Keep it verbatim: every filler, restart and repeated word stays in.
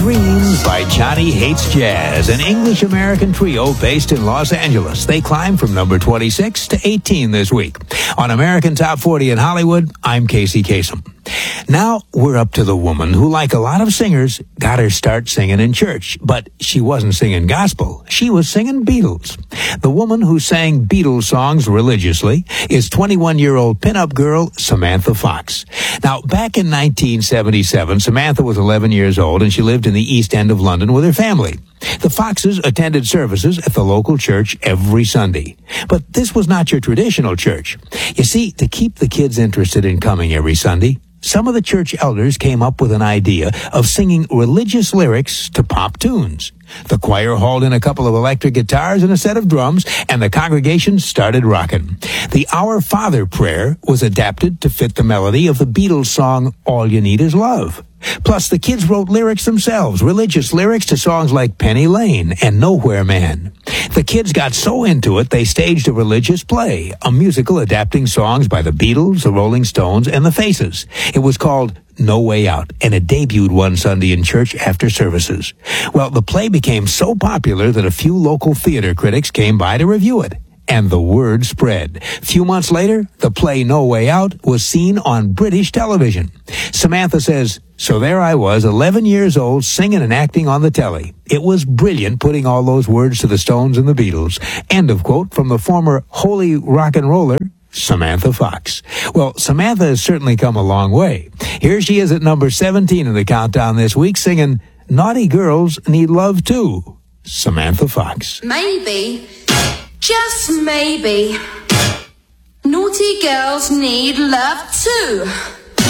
Dreams by Johnny Hates Jazz, an English-American trio based in Los Angeles. They climbed from number twenty-six to eighteen this week. On American Top forty in Hollywood, I'm Casey Kasem. Now we're up to the woman who, like a lot of singers, got her start singing in church. But she wasn't singing gospel. She was singing Beatles. The woman who sang Beatles songs religiously is twenty-one-year-old pinup girl Samantha Fox. Now, back in nineteen seventy-seven, Samantha was eleven years old and she lived in the East End of London with her family. The Foxes attended services at the local church every Sunday. But this was not your traditional church. You see, to keep the kids interested in coming every Sunday, some of the church elders came up with an idea of singing religious lyrics to pop tunes. The choir hauled in a couple of electric guitars and a set of drums, and the congregation started rocking. The Our Father prayer was adapted to fit the melody of the Beatles song, All You Need Is Love. Plus, the kids wrote lyrics themselves, religious lyrics to songs like Penny Lane and Nowhere Man. The kids got so into it, they staged a religious play, a musical adapting songs by the Beatles, the Rolling Stones, and the Faces. It was called No Way Out, and it debuted one Sunday in church after services. Well, the play became so popular that a few local theater critics came by to review it. And the word spread. A few months later, the play No Way Out was seen on British television. Samantha says, so there I was, eleven years old, singing and acting on the telly. It was brilliant putting all those words to the Stones and the Beatles. End of quote from the former holy rock and roller, Samantha Fox. Well, Samantha has certainly come a long way. Here she is at number seventeen in the countdown this week, singing Naughty Girls Need Love Too. Samantha Fox. Maybe, just maybe, naughty girls need love too.